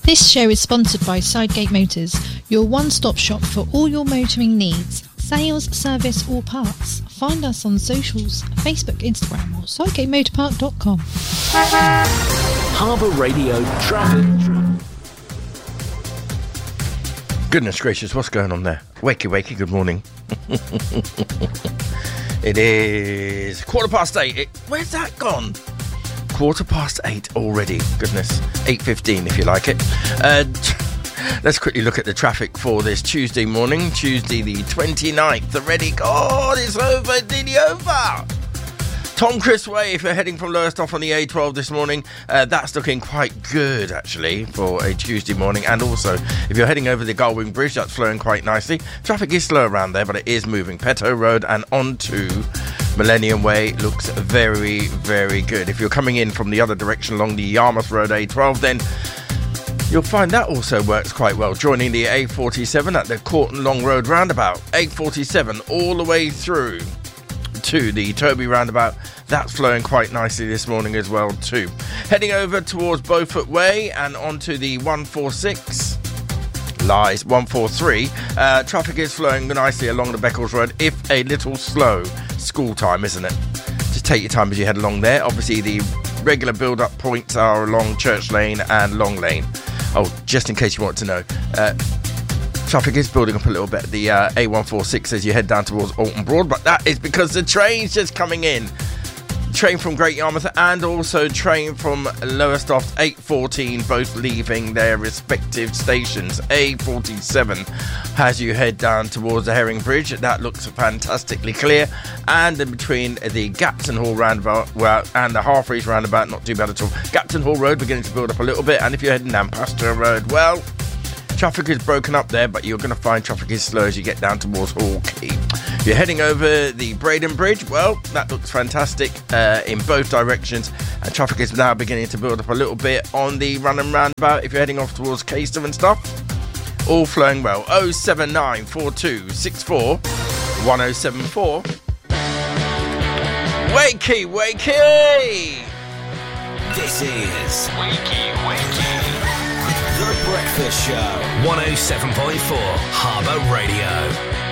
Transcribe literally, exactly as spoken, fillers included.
This show is sponsored by Sidegate Motors, your one-stop shop for all your motoring needs, sales, service or parts. Find us on socials, Facebook, Instagram or sidegate motor park dot com. Harbour Radio Traffic. Goodness gracious, what's going on there? Wakey, wakey, good morning. It is quarter past eight. It, where's that gone? Quarter past eight already. Goodness. eight fifteen if you like it. Uh, t- let's quickly look at the traffic for this Tuesday morning. Tuesday the twenty-ninth. Already. God, it's over. Nearly over. Tom Chris Way, if you're heading from Lowestoft on the A twelve this morning, uh, that's looking quite good, actually, for a Tuesday morning. And also, if you're heading over the Gullwing Bridge, that's flowing quite nicely. Traffic is slow around there, but it is moving. Petto Road and onto Millennium Way looks very, very good. If you're coming in from the other direction along the Yarmouth Road A twelve, then you'll find that also works quite well. Joining the A forty-seven at the Corton Long Road roundabout. A forty-seven all the way through to the Toby roundabout, that's flowing quite nicely this morning as well too. Heading over towards Beaufort Way and onto the one forty-six, lies, one forty-three, uh, traffic is flowing nicely along the Beccles Road, if a little slow. School time, isn't it? Just take your time as you head along there. Obviously the regular build-up points are along Church Lane and Long Lane. Oh, just in case you want to know, uh, traffic is building up a little bit. The uh, A one forty-six as you head down towards Alton Broad, but that is because the train's just coming in. Train from Great Yarmouth and also train from Lowestoft, eight fourteen, both leaving their respective stations. A forty-seven as you head down towards the Herring Bridge, that looks fantastically clear, and in between the Gapton Hall roundabout well, and the Harfreys roundabout, not too bad at all. Gapton Hall Road beginning to build up a little bit, and if you're heading down Pasture Road, well, traffic is broken up there, but you're going to find traffic is slow as you get down towards Hall Quay. If you're heading over the Braden Bridge, well, that looks fantastic uh, in both directions, and traffic is now beginning to build up a little bit on the run and roundabout if you're heading off towards Caistor and stuff. All flowing well. oh seven nine four two six four one oh seven four. Wakey, wakey! This is Wakey, Wakey. The Breakfast Show. one oh seven point four Harbour Radio.